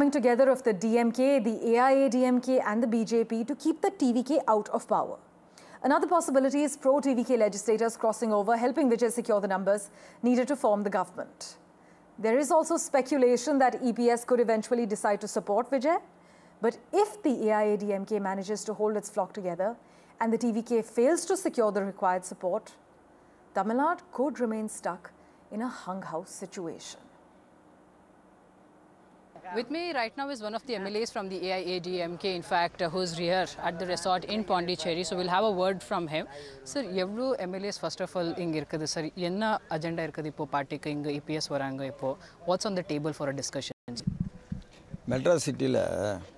coming together of the DMK, the AIADMK and the BJP to keep the TVK out of power. Another possibility is pro-TVK legislators crossing over, helping Vijay secure the numbers needed to form the government. There is also speculation that EPS could eventually decide to support Vijay. But if the AIADMK manages to hold its flock together and the TVK fails to secure the required support, Tamil Nadu could remain stuck in a hung house situation. With me right now is one of the MLAs from the AIADMK, in fact, who's here at the resort in Pondicherry. So we'll have a word from him. Sir, evlo MLAs first of all inga irukudhu sir. Enna agenda irukudhu ipo party ku inga EPS varanga ipo. What's on the table for a discussion? Madras city la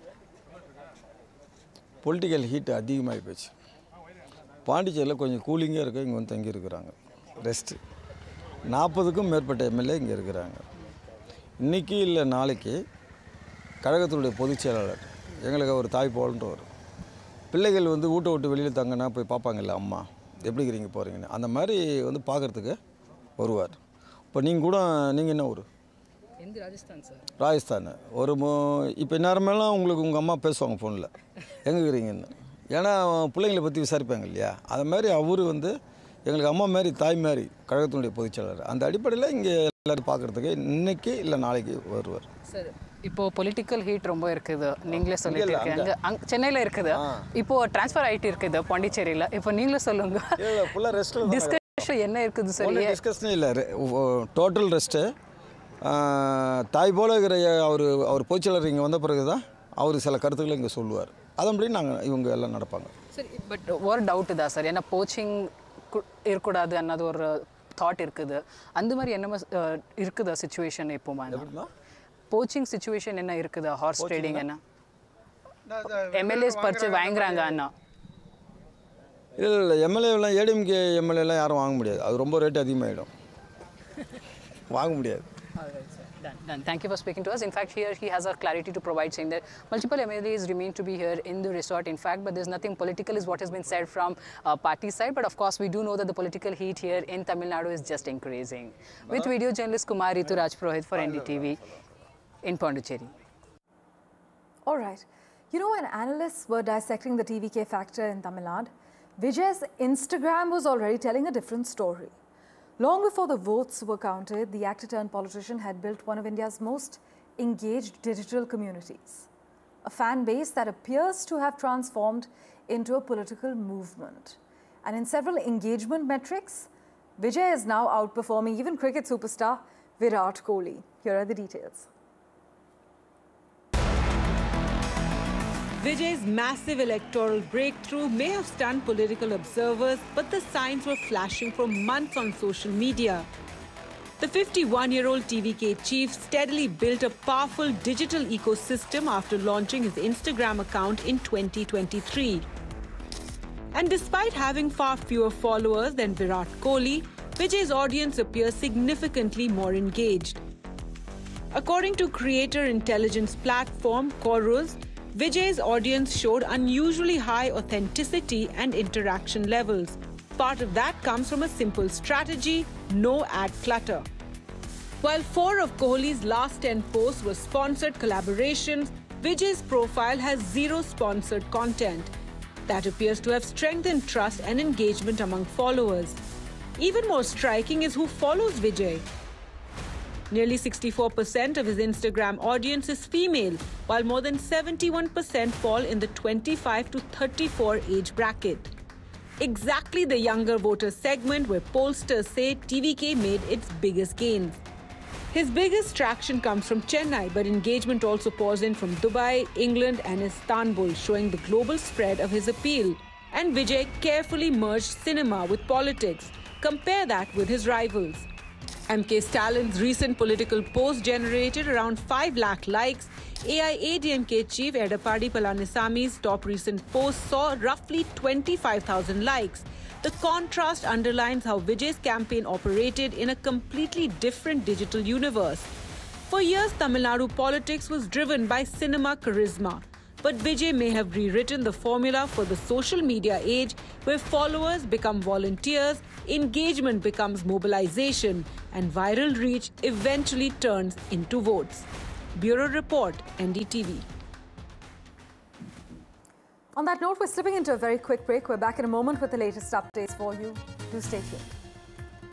political heat அதிகமாகி போச்சு. பாண்டிச்சேரியில் கொஞ்சம் கூலிங்காக இருக்க இங்கே வந்து தங்கி இருக்கிறாங்க. ரெஸ்ட் 40க்கும் மேற்பட்ட எம்எல்ஏ இங்கே இருக்கிறாங்க. இன்றைக்கி இல்லை நாளைக்கு கழகத்தினுடைய பொதுச் செயலாளர் எங்களுக்கு ஒரு தாய் போலன்றவர் பிள்ளைகள் வந்து வீட்டை விட்டு வெளியில் தங்கினா போய் பார்ப்பாங்கல்ல அம்மா எப்படி இருக்கிறீங்க போகிறீங்கன்னு அந்த மாதிரி வந்து பார்க்குறதுக்கு வருவார். இப்போ நீங்கள் என்ன ஊர்? ராஜஸ்தான் சார். ராஜஸ்தான். இப்போ நேரமெல்லாம் உங்களுக்கு உங்கள் அம்மா பேசுவாங்க ஃபோனில் எங்கே இருக்கிறீங்கன்னு. ஏன்னா பிள்ளைங்களை பற்றி விசாரிப்பாங்க இல்லையா? அது மாதிரி அவர் வந்து எங்களுக்கு அம்மா மாதிரி தாய் மாதிரி கழகத்தினுடைய பொதுச்செயலாளர். அந்த அடிப்படையில் இங்கே எல்லோரும் பார்க்குறதுக்கு இன்றைக்கி இல்லை நாளைக்கு வருவார். சார், இப்போது பொலிட்டிக்கல் ஹீட் ரொம்ப இருக்குது, நீங்களே சொல்லிட்டு இருக்கீங்க. சென்னையில் இருக்குது, இப்போது ட்ரான்ஸ்ஃபர் ஆகிட்டு இருக்குது பாண்டிச்சேரியில். இப்போ நீங்களே சொல்லுங்கள், ஃபுல்லாக ரெஸ்ட் டிஸ்கஷன் என்ன இருக்குது சார்? டிஸ்கஷனே இல்லை, டோட்டல் ரெஸ்ட்டு. தாய் போல இருக்கிற அவர் பொதுச்செயலாளர் இங்கே வந்த பிறகு தான் அவர் சில கருத்துக்களை இங்கே சொல்லுவார். அதன்படி இவங்க எல்லாம் நடப்பாங்க. சரி, பட் ஒரு டவுட்டு தான் சார், ஏன்னா போச்சிங் இருக்கக்கூடாது அன்னது ஒரு தாட் இருக்குது. அந்த மாதிரி என்ன இருக்குதா சிச்சுவேஷன்? எப்போமா போச்சிங் சிச்சுவேஷன் என்ன இருக்குது? ஹார்ஸ் ட்ரேடிங் என்ன எம்எல்ஏஸ் பறிச்சு வாங்குறாங்க அண்ணா? இல்லை எம்எல்ஏலாம் ஏடிஎம்கே எம்எல்ஏலாம் யாரும் வாங்க முடியாது, அது ரொம்ப ரேட் அதிகமாகிடும், வாங்க முடியாது. Done. Thank you for speaking to us. In fact, here he has a clarity to provide, saying that multiple MLAs remain to be here in the resort. In fact, but there's nothing political is what has been said from party side. But of course, we do know that the political heat here in Tamil Nadu is just increasing. With video journalist Kumar Ritu Rajpurohit for NDTV in Pondicherry. All right. You know, when analysts were dissecting the TVK factor in Tamil Nadu, Vijay's Instagram was already telling a different story. Long before the votes were counted, the actor-turned-politician had built one of India's most engaged digital communities, a fan base that appears to have transformed into a political movement. And in several engagement metrics, Vijay is now outperforming even cricket superstar Virat Kohli. Here are the details. Vijay's massive electoral breakthrough may have stunned political observers, but the signs were flashing for months on social media. The 51-year-old TVK chief steadily built a powerful digital ecosystem after launching his Instagram account in 2023. And despite having far fewer followers than Virat Kohli, Vijay's audience appears significantly more engaged. According to creator intelligence platform Chorus, Vijay's audience showed unusually high authenticity and interaction levels. Part of that comes from a simple strategy: no ad clutter. While 4 of Kohli's last 10 posts were sponsored collaborations, Vijay's profile has 0 sponsored content. That appears to have strengthened trust and engagement among followers. Even more striking is who follows Vijay. Nearly 64% of his Instagram audience is female, while more than 71% fall in the 25 to 34 age bracket. Exactly the younger voter segment where pollsters say TVK made its biggest gains. His biggest traction comes from Chennai, but engagement also pours in from Dubai, England and Istanbul, showing the global spread of his appeal. And Vijay carefully merged cinema with politics. Compare that with his rivals. MK Stallin's recent political post generated around 5 lakh likes. AIADMK chief Edappadi Palanisami's top recent post saw roughly 25,000 likes. The contrast underlines how Vijay's campaign operated in a completely different digital universe. For years, Tamil Nadu politics was driven by cinema charisma. But Vijay may have rewritten the formula for the social media age, where followers become volunteers, engagement becomes mobilization, and viral reach eventually turns into votes. Bureau Report, NDTV. On that note, we're slipping into a very quick break. We're back in a moment with the latest updates for you. Do stay tuned.